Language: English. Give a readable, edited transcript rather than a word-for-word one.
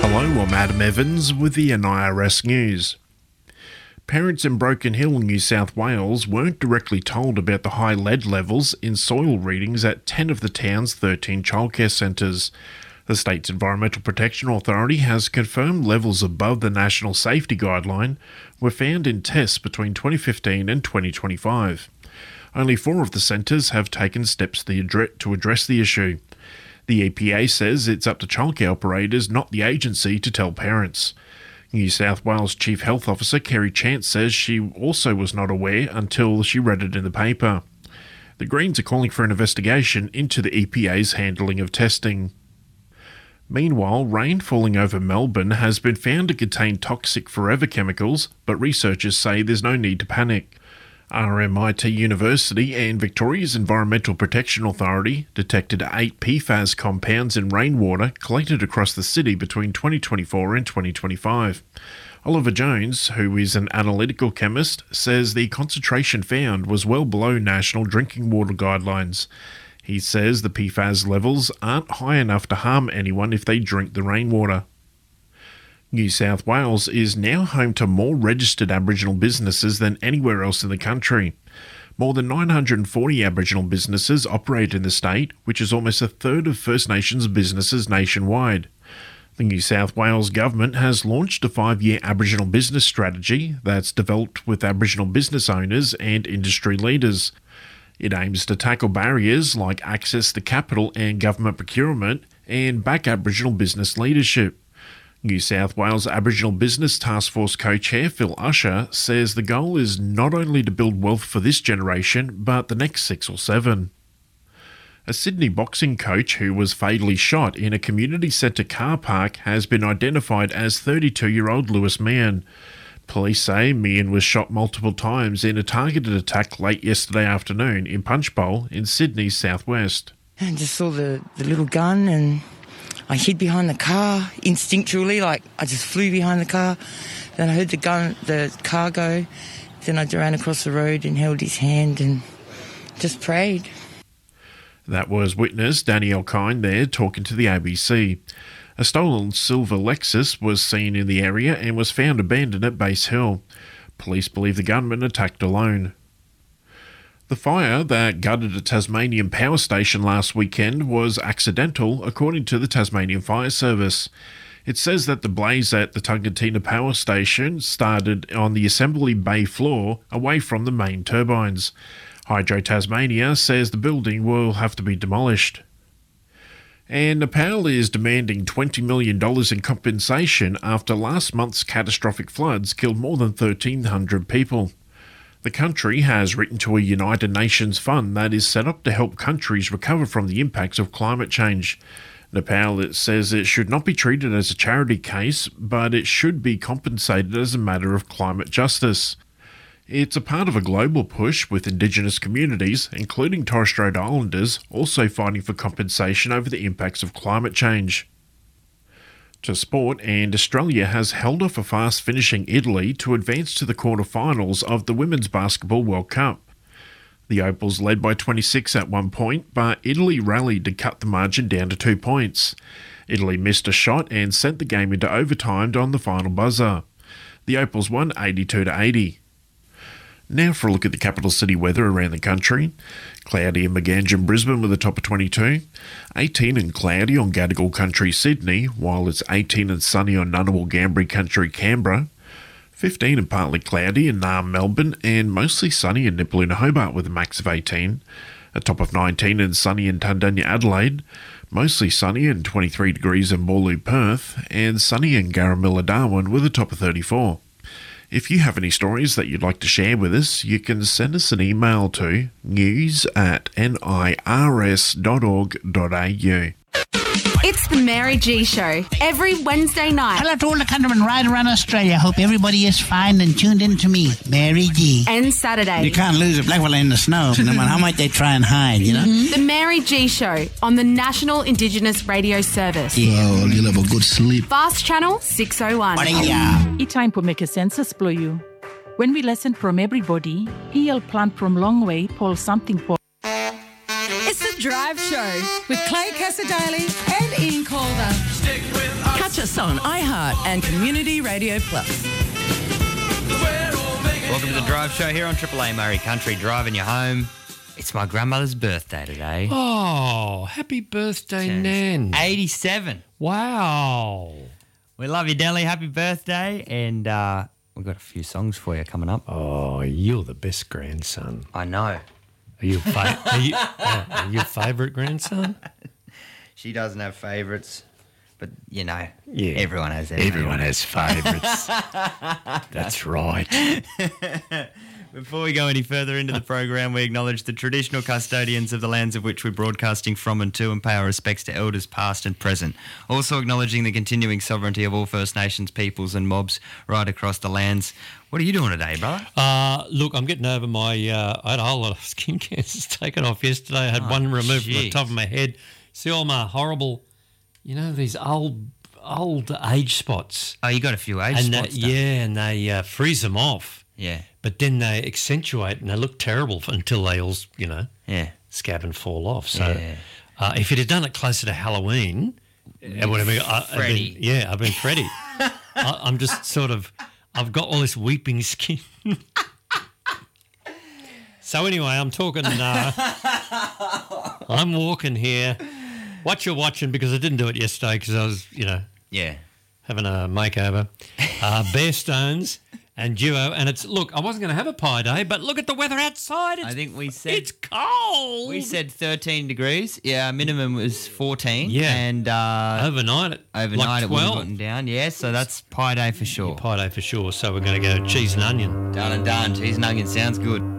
Hello, I'm Adam Evans with the NIRS News. Parents in Broken Hill, New South Wales weren't directly told about the high lead levels in soil readings at 10 of the town's 13 childcare centres. The state's Environmental Protection Authority has confirmed levels above the National Safety Guideline were found in tests between 2015 and 2025. Only 4 of the centres have taken steps to address the issue. The EPA says it's up to childcare operators, not the agency, to tell parents. New South Wales Chief Health Officer Kerry Chance says she also was not aware until she read it in the paper. The Greens are calling for an investigation into the EPA's handling of testing. Meanwhile, rain falling over Melbourne has been found to contain toxic forever chemicals, but researchers say there's no need to panic. RMIT University and Victoria's Environmental Protection Authority detected 8 PFAS compounds in rainwater collected across the city between 2024 and 2025. Oliver Jones, who is an analytical chemist, says the concentration found was well below national drinking water guidelines. He says the PFAS levels aren't high enough to harm anyone if they drink the rainwater. New South Wales is now home to more registered Aboriginal businesses than anywhere else in the country. More than 940 Aboriginal businesses operate in the state, which is almost a third of First Nations businesses nationwide. The New South Wales government has launched a 5-year Aboriginal business strategy that's developed with Aboriginal business owners and industry leaders. It aims to tackle barriers like access to capital and government procurement and back Aboriginal business leadership. New South Wales Aboriginal Business Task Force co-chair Phil Usher says the goal is not only to build wealth for this generation, but the next 6 or 7. A Sydney boxing coach who was fatally shot in a community centre car park has been identified as 32-year-old Lewis Meehan. Police say Meehan was shot multiple times in a targeted attack late yesterday afternoon in Punchbowl in Sydney's southwest. I just saw the little gun and I hid behind the car instinctually, like I just flew behind the car. Then I heard the car go. Then I ran across the road and held his hand and just prayed. That was witness Danielle Kine there talking to the ABC. A stolen silver Lexus was seen in the area and was found abandoned at Base Hill. Police believe the gunman attacked alone. The fire that gutted a Tasmanian power station last weekend was accidental, according to the Tasmanian Fire Service. It says that the blaze at the Tungatina power station started on the assembly bay floor away from the main turbines. Hydro Tasmania says the building will have to be demolished. And Nepal is demanding $20 million in compensation after last month's catastrophic floods killed more than 1,300 people. The country has written to a United Nations fund that is set up to help countries recover from the impacts of climate change. Nepal says it should not be treated as a charity case, but it should be compensated as a matter of climate justice. It's a part of a global push with Indigenous communities, including Torres Strait Islanders, also fighting for compensation over the impacts of climate change. To sport, and Australia has held off a fast-finishing Italy to advance to the quarter-finals of the Women's Basketball World Cup. The Opals led by 26 at one point, but Italy rallied to cut the margin down to 2 points. Italy missed a shot and sent the game into overtime on the final buzzer. The Opals won 82-80. Now for a look at the capital city weather around the country. Cloudy in Maganjan, Brisbane with a top of 22. 18 and cloudy on Gadigal Country, Sydney, while it's 18 and sunny on Ngunnawal Ngambri Country, Canberra. 15 and partly cloudy in Naarm, Melbourne, and mostly sunny in Nipaluna, Hobart with a max of 18. A top of 19 and sunny in Tundanya, Adelaide. Mostly sunny and 23 degrees in Boorloo, Perth, and sunny in Garamilla, Darwin with a top of 34. If you have any stories that you'd like to share with us, you can send us an email to news@nirs.org.au. It's the Mary G Show, every Wednesday night. Hello to all the countrymen right around Australia. Hope everybody is fine and tuned in to me, Mary G. And Saturday. You can't lose a black fella in the snow, no matter how much they try and hide, you know? The Mary G Show on the National Indigenous Radio Service. Yeah. Well, you'll have a good sleep. Fast Channel 601. Itain pumeke census ployu. When we listen from everybody, he'll plant from long way, Paul something Paul. It's the Drive Show with Clay Casadali and Ian Calder. Catch us us on iHeart and Community Radio Plus. Welcome to the Drive Show here on Triple A Murray Country, driving you home. It's my grandmother's birthday today. Oh, happy birthday, Nan. 87. Wow. We love you, Delly. Happy birthday. And we've got a few songs for you coming up. Oh, you're the best grandson. I know. Are you your favourite grandson? She doesn't have favourites, but, you know, Yeah. everyone has their Everyone has favourites. That's right. Before we go any further into the program, we acknowledge the traditional custodians of the lands of which we're broadcasting from and to, and pay our respects to elders past and present. Also acknowledging the continuing sovereignty of all First Nations peoples and mobs right across the lands. What are you doing today, brother? Look, I'm getting over my... I had a whole lot of skin cancers taken off yesterday. I had one removed from the top of my head. See all my horrible, these old age spots. Oh, you got a few age spots. And they freeze them off. Yeah. But then they accentuate and they look terrible until they all, scab and fall off. So if you'd have done it closer to Halloween, it would have been... Freddy. I've been Freddy. I'm just sort of... I've got all this weeping skin. So anyway, I'm talking... I'm walking here. What you're watching, because I didn't do it yesterday because I was, having a makeover. Bare Stones and Duo. And it's, look, I wasn't going to have a pie day, but look at the weather outside. I think we said... It's cold. We said 13 degrees. Yeah, minimum was 14. Yeah. And... overnight it would have gotten down. Yeah, so that's pie day for sure. Pie day for sure. So we're going to go cheese and onion. Done and done. Cheese and onion sounds good.